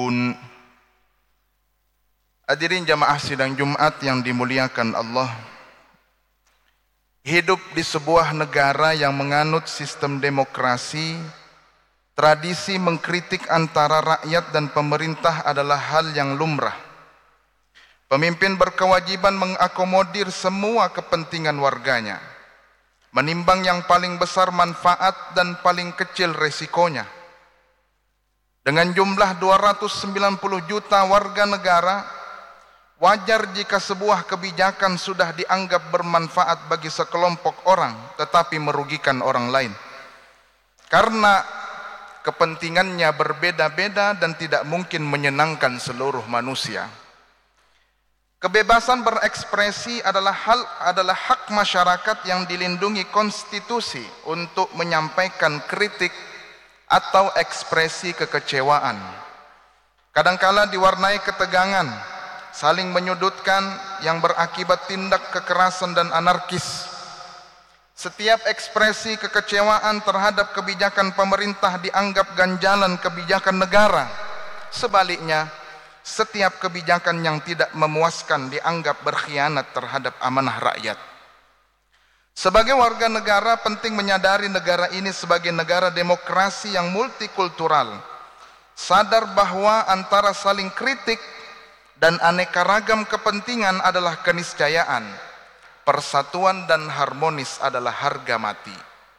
يصفون. Hadirin jamaah sidang Jumat yang dimuliakan Allah, hidup di sebuah negara yang menganut sistem demokrasi, tradisi mengkritik antara rakyat dan pemerintah adalah hal yang lumrah. Pemimpin berkewajiban mengakomodir semua kepentingan warganya, menimbang yang paling besar manfaat dan paling kecil resikonya. Dengan jumlah 290 juta warga negara, wajar jika sebuah kebijakan sudah dianggap bermanfaat bagi sekelompok orang tetapi merugikan orang lain, karena kepentingannya berbeda-beda dan tidak mungkin menyenangkan seluruh manusia. Kebebasan berekspresi adalah hak masyarakat yang dilindungi konstitusi untuk menyampaikan kritik atau ekspresi kekecewaan. Kadangkala diwarnai ketegangan, saling menyudutkan yang berakibat tindak kekerasan dan anarkis. Setiap ekspresi kekecewaan terhadap kebijakan pemerintah dianggap ganjalan kebijakan negara. Sebaliknya, setiap kebijakan yang tidak memuaskan dianggap berkhianat terhadap amanah rakyat. Sebagai warga negara, penting menyadari negara ini sebagai negara demokrasi yang multikultural. Sadar bahwa antara saling kritik dan aneka ragam kepentingan adalah keniscayaan. Persatuan dan harmonis adalah harga mati.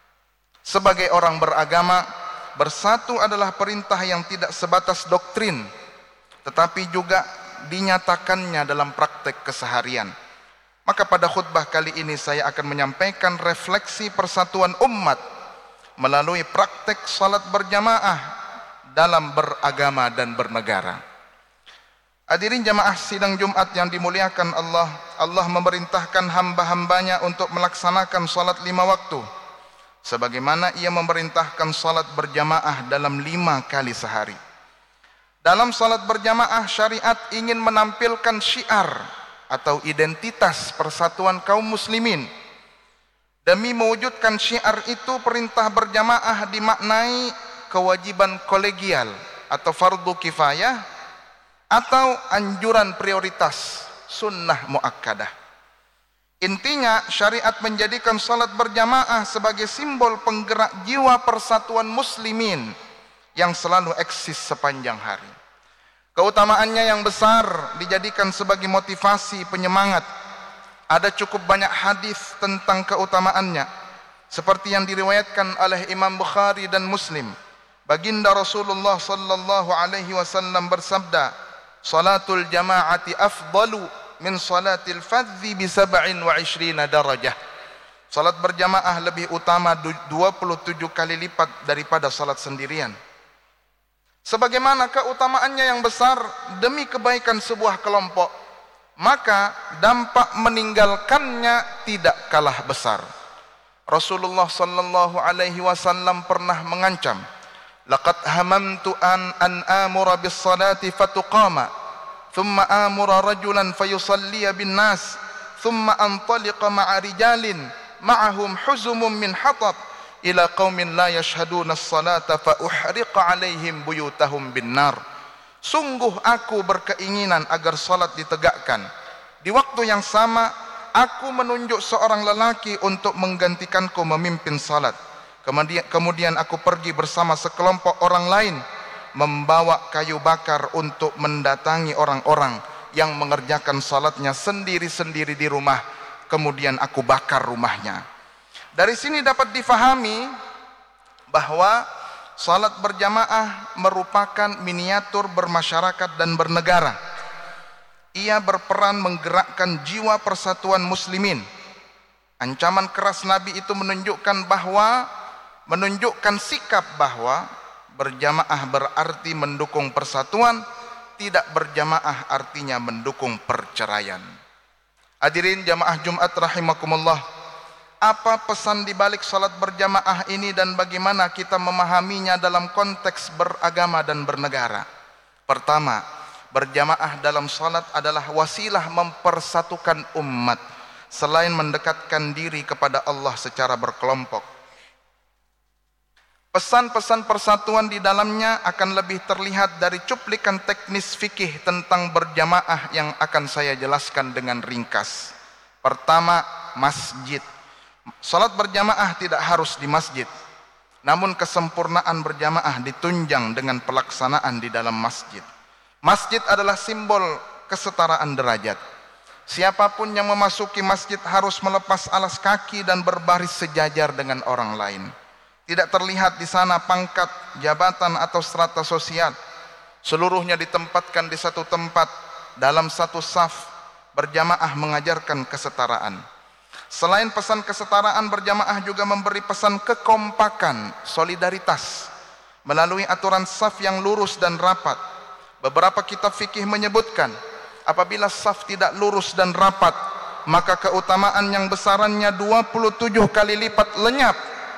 Sebagai orang beragama, bersatu adalah perintah yang tidak sebatas doktrin, tetapi juga dinyatakannya dalam praktek keseharian. Maka pada khutbah kali ini saya akan menyampaikan refleksi persatuan umat melalui praktek salat berjamaah dalam beragama dan bernegara. Hadirin jamaah sidang Jumat yang dimuliakan Allah, Allah memerintahkan hamba-hambanya untuk melaksanakan salat 5 waktu, sebagaimana ia memerintahkan salat berjamaah dalam 5 kali sehari. Dalam salat berjamaah, syariat ingin menampilkan syiar atau identitas persatuan kaum muslimin. Demi mewujudkan syiar itu, perintah berjamaah dimaknai kewajiban kolegial atau fardu kifayah atau anjuran prioritas, sunnah muakkadah. Intinya, syariat menjadikan salat berjamaah sebagai simbol penggerak jiwa persatuan muslimin yang selalu eksis sepanjang hari. Keutamaannya yang besar dijadikan sebagai motivasi penyemangat. Ada cukup banyak hadis tentang keutamaannya, seperti yang diriwayatkan oleh Imam Bukhari dan Muslim. Baginda Rasulullah sallallahu alaihi wasallam bersabda, "Salatul jama'ati afdalu min salatil fadzi bi 27 darajah." Salat berjamaah lebih utama 27 kali lipat daripada salat sendirian. Sebagaimana keutamaannya yang besar demi kebaikan sebuah kelompok, maka dampak meninggalkannya tidak kalah besar. Rasulullah sallallahu alaihi wasallam pernah mengancam, "Laqad hamamtu an amura bis salati fatuqama, thumma amura rajulan fayusalliya bin nas, thumma antaliqa ma'a rijalin ma'ahum huzumun min hatab ila qaumin la yashhaduna as-salata fa uhriqa alaihim buyutahum bin nar." Sungguh aku berkeinginan agar salat ditegakkan. Di waktu yang sama, aku menunjuk seorang lelaki untuk menggantikanku memimpin salat. Kemudian aku pergi bersama sekelompok orang lain, membawa kayu bakar untuk mendatangi orang-orang yang mengerjakan salatnya sendiri-sendiri di rumah. Kemudian aku bakar rumahnya. Dari sini dapat difahami bahwa salat berjamaah merupakan miniatur bermasyarakat dan bernegara. Ia berperan menggerakkan jiwa persatuan muslimin. Ancaman keras Nabi itu menunjukkan sikap bahwa berjamaah berarti mendukung persatuan, tidak berjamaah artinya mendukung perceraian. Hadirin jamaah Jumat rahimakumullah, apa pesan di balik salat berjamaah ini dan bagaimana kita memahaminya dalam konteks beragama dan bernegara? Pertama, berjamaah dalam salat adalah wasilah mempersatukan umat selain mendekatkan diri kepada Allah secara berkelompok. Pesan-pesan persatuan di dalamnya akan lebih terlihat dari cuplikan teknis fikih tentang berjamaah yang akan saya jelaskan dengan ringkas. Pertama, masjid. Salat berjamaah tidak harus di masjid, namun kesempurnaan berjamaah ditunjang dengan pelaksanaan di dalam masjid. Masjid adalah simbol kesetaraan derajat. Siapapun yang memasuki masjid harus melepas alas kaki dan berbaris sejajar dengan orang lain. Tidak terlihat di sana pangkat, jabatan atau strata sosial. Seluruhnya ditempatkan di satu tempat dalam satu saf. Berjamaah mengajarkan kesetaraan. Selain pesan kesetaraan, berjamaah juga memberi pesan kekompakan, solidaritas melalui aturan saf yang lurus dan rapat. Beberapa kitab fikih menyebutkan apabila saf tidak lurus dan rapat, maka keutamaan yang besarannya 27 kali lipat lenyap.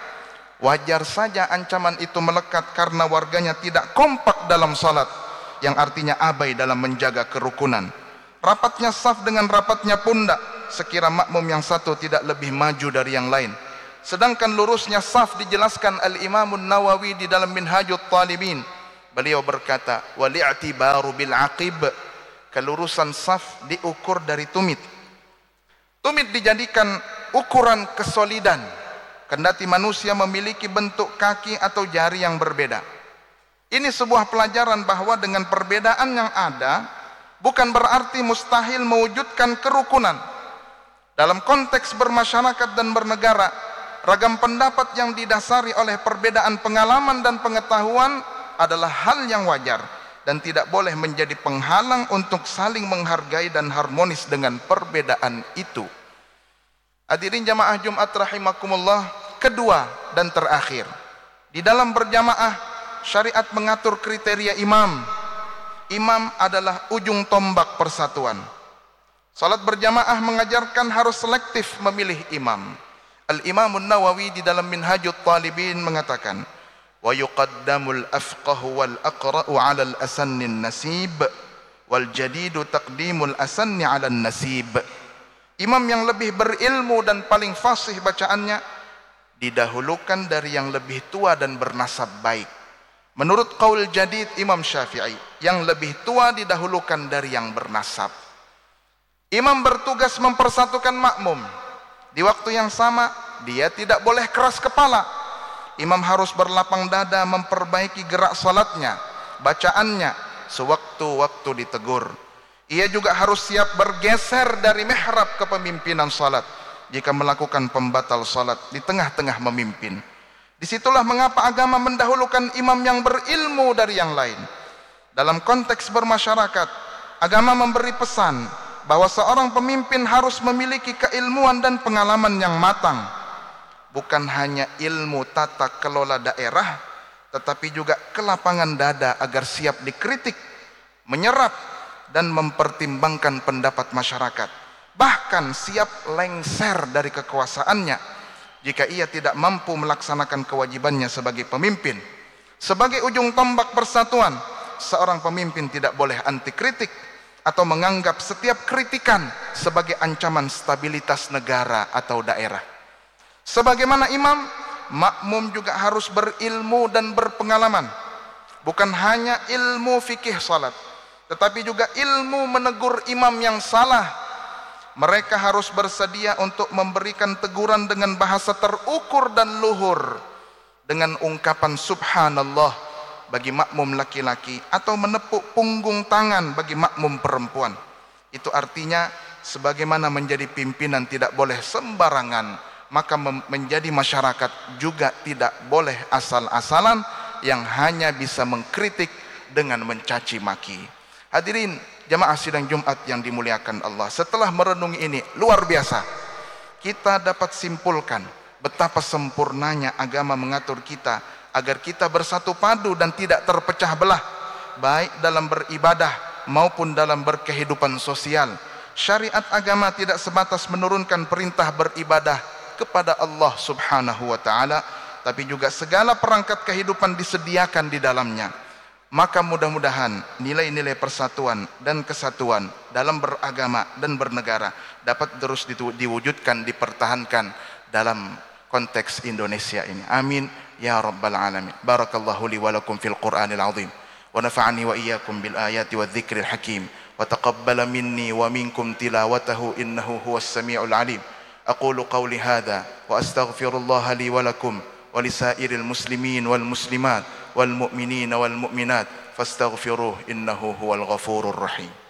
Wajar saja ancaman itu melekat karena warganya tidak kompak dalam salat, yang artinya abai dalam menjaga kerukunan. Rapatnya saf dengan rapatnya pundak, sekira makmum yang satu tidak lebih maju dari yang lain. Sedangkan lurusnya saf dijelaskan Al-Imamun Nawawi di dalam Minhajut Talibin. Beliau berkata, wali'tibaru bil aqib, kelurusan saf diukur dari tumit. Tumit dijadikan ukuran kesolidan, kendati manusia memiliki bentuk kaki atau jari yang berbeda. Ini sebuah pelajaran bahwa dengan perbedaan yang ada, bukan berarti mustahil mewujudkan kerukunan. Dalam konteks bermasyarakat dan bernegara, ragam pendapat yang didasari oleh perbedaan pengalaman dan pengetahuan adalah hal yang wajar dan tidak boleh menjadi penghalang untuk saling menghargai dan harmonis dengan perbedaan itu. Hadirin jamaah Jumat rahimakumullah, kedua dan terakhir, di dalam berjamaah syariat mengatur kriteria imam. Imam adalah ujung tombak persatuan. Salat berjamaah mengajarkan harus selektif memilih imam. Al-Imamun Nawawi di dalam Minhajut Talibin mengatakan, wa yuqaddamul afqahu wal aqra'u 'alal asannin nasib wal jadidu taqdimul asanni 'alan nasib. Imam yang lebih berilmu dan paling fasih bacaannya didahulukan dari yang lebih tua dan bernasab baik. Menurut qaul jadid Imam Syafi'i, yang lebih tua didahulukan dari yang bernasab. Imam bertugas mempersatukan makmum. Di waktu yang sama, dia tidak boleh keras kepala. Imam harus berlapang dada memperbaiki gerak salatnya, bacaannya, sewaktu-waktu ditegur. Ia juga harus siap bergeser dari mihrab kepemimpinan salat jika melakukan pembatal salat di tengah-tengah memimpin. Disitulah mengapa agama mendahulukan imam yang berilmu dari yang lain. Dalam konteks bermasyarakat, agama memberi pesan bahwa seorang pemimpin harus memiliki keilmuan dan pengalaman yang matang. Bukan hanya ilmu tata kelola daerah, tetapi juga kelapangan dada agar siap dikritik, menyerap, dan mempertimbangkan pendapat masyarakat. Bahkan siap lengser dari kekuasaannya jika ia tidak mampu melaksanakan kewajibannya sebagai pemimpin. Sebagai ujung tombak persatuan, seorang pemimpin tidak boleh anti kritik atau menganggap setiap kritikan sebagai ancaman stabilitas negara atau daerah. Sebagaimana imam, makmum juga harus berilmu dan berpengalaman. Bukan hanya ilmu fikih salat, tetapi juga ilmu menegur imam yang salah. Mereka harus bersedia untuk memberikan teguran dengan bahasa terukur dan luhur, dengan ungkapan subhanallah bagi makmum laki-laki atau menepuk punggung tangan bagi makmum perempuan. Itu artinya sebagaimana menjadi pimpinan tidak boleh sembarangan, maka menjadi masyarakat juga tidak boleh asal-asalan yang hanya bisa mengkritik dengan mencaci maki. Hadirin jamaah sidang Jumat yang dimuliakan Allah, setelah merenungi ini luar biasa, kita dapat simpulkan betapa sempurnanya agama mengatur kita agar kita bersatu padu dan tidak terpecah belah, baik dalam beribadah maupun dalam berkehidupan sosial. Syariat agama tidak sebatas menurunkan perintah beribadah kepada Allah Subhanahu wa taala, tapi juga segala perangkat kehidupan disediakan di dalamnya. Maka mudah-mudahan nilai-nilai persatuan dan kesatuan dalam beragama dan bernegara dapat terus diwujudkan, dipertahankan dalam konteks Indonesia ini. Amin يا رب العالمين. بارك الله لي ولكم في القرآن العظيم ونفعني وإياكم بالآيات والذكر الحكيم وتقبل مني ومنكم تلاوته إنه هو السميع العليم. أقول قولي هذا وأستغفر الله لي ولكم ولسائر المسلمين والمسلمات والمؤمنين والمؤمنات فاستغفروه إنه هو الغفور الرحيم.